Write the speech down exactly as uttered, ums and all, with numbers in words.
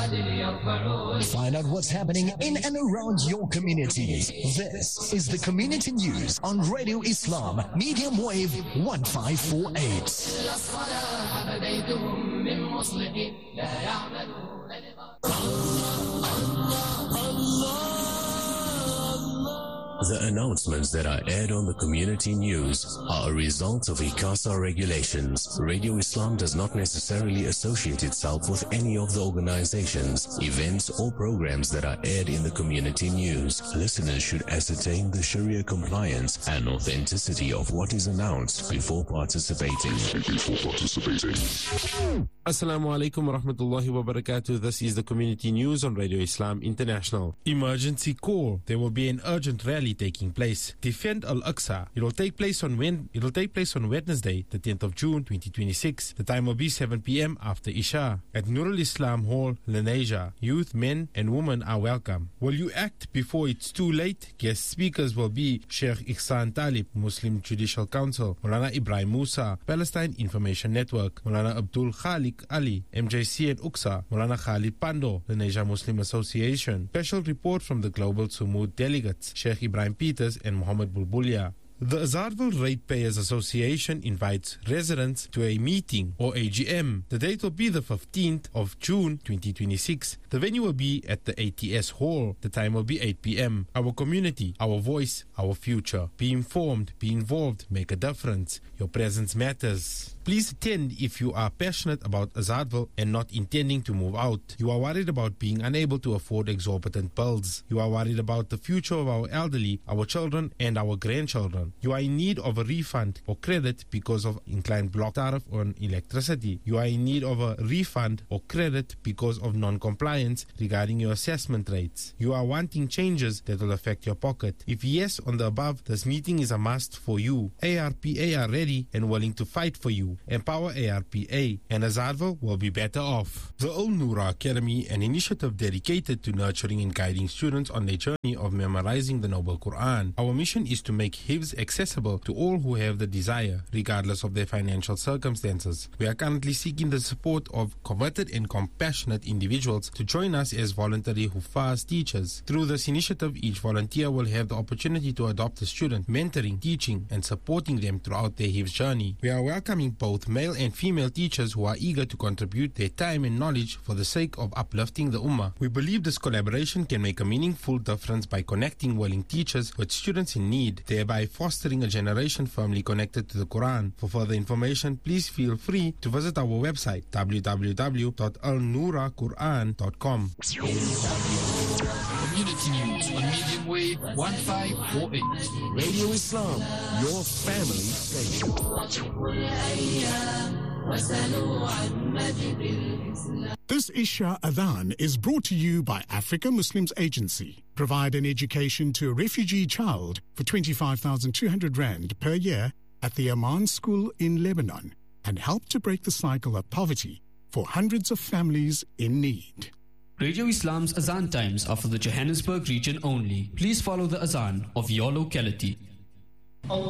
Find out what's happening in and around your community. This is the Community News on Radio Islam, medium wave one five four eight. The announcements that are aired on the Community News are a result of ICASA regulations. Radio Islam does not necessarily associate itself with any of the organizations, events or programs that are aired in the Community News. Listeners should ascertain the Sharia compliance and authenticity of what is announced before participating. Before participating. Assalamu alaikum wa rahmatullahi wa barakatuh. This is the Community News on Radio Islam International. Emergency call. There will be an urgent rally taking place. Defend Al-Aqsa. It will take place on when it will take place on Wednesday, the tenth of June, twenty twenty-six. The time will be seven p.m. after Isha at Nurul Islam Hall, Lenasia. Youth, men, and women are welcome. Will you act before it's too late? Guest speakers will be Sheikh Ihsan Talib, Muslim Judicial Council, Maulana Ibrahim Musa, Palestine Information Network, Maulana Abdul Khalik Ali, M J C and Uqsa, Maulana Khalid Pando, Lenasia Muslim Association. Special report from the Global Sumud delegates, Sheikh Ibrahim Peters and Muhammad Bulbulia. The Azharville Ratepayers Association invites residents to a meeting or A G M. The date will be the fifteenth of June twenty twenty-six. The venue will be at the A T S Hall. The time will be eight p.m. Our community, our voice, our future. Be informed, be involved, make a difference. Your presence matters. Please attend if you are passionate about Azharville and not intending to move out. You are worried about being unable to afford exorbitant bills. You are worried about the future of our elderly, our children and our grandchildren. You are in need of a refund or credit because of inclined block tariff on electricity. You are in need of a refund or credit because of non-compliance regarding your assessment rates. You are wanting changes that will affect your pocket. If yes on the above, this meeting is a must for you. A R P A are ready and willing to fight for you. Empower A R P A and Azharville will be better off. The Al Noura Academy, an initiative dedicated to nurturing and guiding students on their journey of memorizing the Noble Quran. Our mission is to make Hifz accessible to all who have the desire, regardless of their financial circumstances. We are currently seeking the support of committed and compassionate individuals to join us as voluntary Hufaz teachers. Through this initiative, each volunteer will have the opportunity to adopt a student, mentoring, teaching, and supporting them throughout their Hifz journey. We are welcoming both male and female teachers who are eager to contribute their time and knowledge for the sake of uplifting the Ummah. We believe this collaboration can make a meaningful difference by connecting willing teachers with students in need, thereby fostering a generation firmly connected to the Quran. For further information, please feel free to visit our website w w w dot al noura quran dot com. Community News on medium wave one five four eight. Radio Islam, your family station. This Isha Adhan is brought to you by Africa Muslims Agency. Provide an education to a refugee child for twenty-five thousand two hundred rand per year at the Aman School in Lebanon and help to break the cycle of poverty for hundreds of families in need. Radio Islam's Azan times are for the Johannesburg region only. Please follow the Azan of your locality.